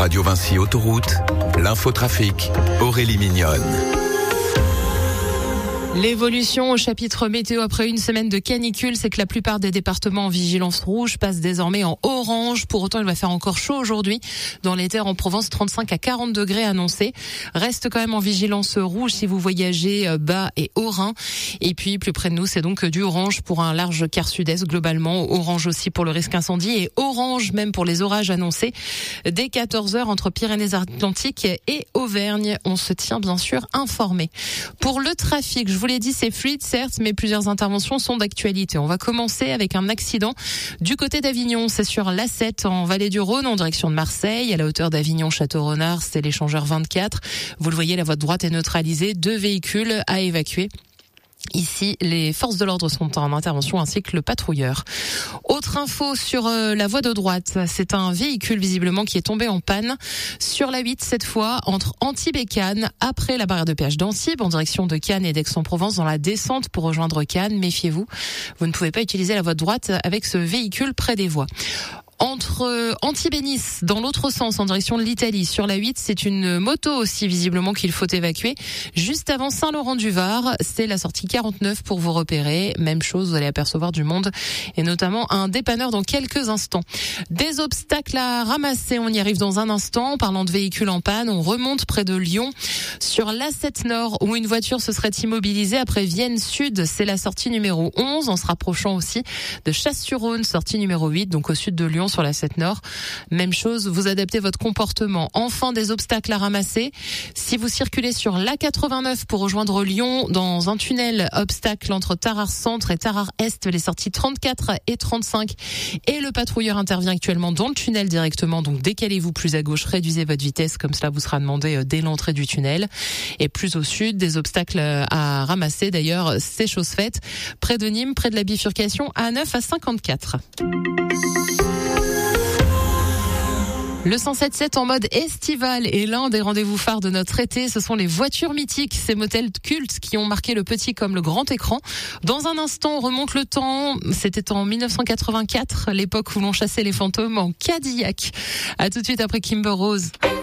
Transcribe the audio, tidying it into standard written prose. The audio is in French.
Radio Vinci Autoroute, l'infotrafic, Aurélie Mignonne. L'évolution au chapitre météo après une semaine de canicule, c'est que la plupart des départements en vigilance rouge passent désormais en orange. Pour autant, il va faire encore chaud aujourd'hui. Dans les terres en Provence, 35 à 40 degrés annoncés. Reste quand même en vigilance rouge si vous voyagez bas et haut Rhin. Et puis, plus près de nous, c'est donc du orange pour un large quart sud-est globalement. Orange aussi pour le risque incendie et orange même pour les orages annoncés. Dès 14h entre Pyrénées-Atlantiques et Auvergne, on se tient bien sûr informé. Pour le trafic, je vous l'ai dit, c'est fluide certes, mais plusieurs interventions sont d'actualité. On va commencer avec un accident du côté d'Avignon. C'est sur l'A7 en Vallée du Rhône en direction de Marseille, à la hauteur d'Avignon-Château-Renard. C'est l'échangeur 24. Vous le voyez, la voie de droite est neutralisée. 2 véhicules à évacuer. Ici, les forces de l'ordre sont en intervention ainsi que le patrouilleur. Autre info sur la voie de droite, c'est un véhicule visiblement qui est tombé en panne sur la 8 cette fois entre Antibes et Cannes après la barrière de péage d'Antibes en direction de Cannes et d'Aix-en-Provence dans la descente pour rejoindre Cannes. Méfiez-vous, vous ne pouvez pas utiliser la voie de droite avec ce véhicule près des voies. Entre Antibes et Nice, dans l'autre sens, en direction de l'Italie, sur la 8, c'est une moto aussi visiblement qu'il faut évacuer. Juste avant Saint-Laurent-du-Var, c'est la sortie 49 pour vous repérer. Même chose, vous allez apercevoir du monde et notamment un dépanneur dans quelques instants. Des obstacles à ramasser, on y arrive dans un instant. Parlant de véhicules en panne, on remonte près de Lyon sur l'A7 Nord où une voiture se serait immobilisée après Vienne Sud. C'est la sortie numéro 11 en se rapprochant aussi de Chasse-sur-Rhône, sortie numéro 8, donc au sud de Lyon. Sur la 7 Nord. Même chose, vous adaptez votre comportement. Enfin, des obstacles à ramasser. Si vous circulez sur l'A89 pour rejoindre Lyon, dans un tunnel obstacle entre Tarare Centre et Tarare Est, les sorties 34 et 35. Et le patrouilleur intervient actuellement dans le tunnel directement. Donc, décalez-vous plus à gauche, réduisez votre vitesse. Comme cela vous sera demandé dès l'entrée du tunnel. Et plus au sud, des obstacles à ramasser. D'ailleurs, c'est chose faite. Près de Nîmes, près de la bifurcation A9 à 54. Le 107.7 en mode estival est l'un des rendez-vous phares de notre été. Ce sont les voitures mythiques, ces modèles cultes qui ont marqué le petit comme le grand écran. Dans un instant, on remonte le temps. C'était en 1984, l'époque où l'on chassait les fantômes en Cadillac. À tout de suite après Kimber Rose.